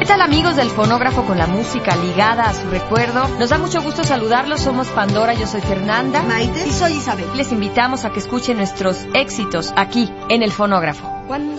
tal, amigos del Fonógrafo, con la música ligada a su recuerdo? Nos da mucho gusto saludarlos. Somos Pandora, yo soy Fernanda, Maite y soy Isabel. Les invitamos a que escuchen nuestros éxitos aquí en el Fonógrafo.